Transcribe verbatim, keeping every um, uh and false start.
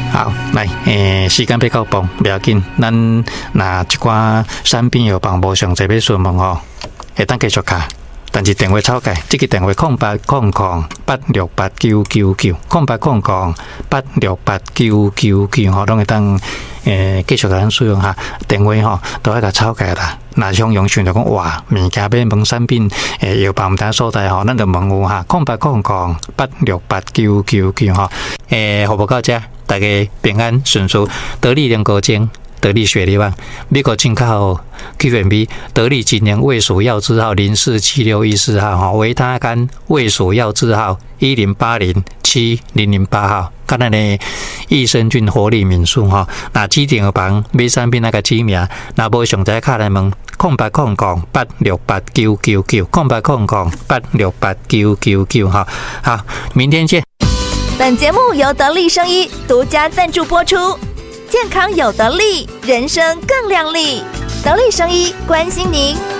好，来，诶、欸，时间比较长，不要紧，咱那一寡产品药房无详细要询问吼，会当继续卡。但是电话抄改，这个电话空八空空八六八九九九，空八空空八六八九九九，吼，拢会当诶继续甲咱使用哈。电话吼都爱甲抄改啦。那像用想着讲哇，物件要问产品诶药房毋知所在吼，咱就问有哈，空八空空八六八九九九吼。诶，服务到这，大家平安顺遂，得力两个精。得力雪力旺，美国进口 Q M B 得力今年胃属药字号零四七六一四号哈，维他甘胃属药字号一零八零七零零八号，看咱的益生菌活力敏素哈，那指定药房买产品那个指名，那无详细卡来问，空八空空八六八九九九，空八空空八六八九九九哈，好，明天见。 本节目由得力生医独家赞助播出。健康有得力，人生更亮丽。得力生医关心您。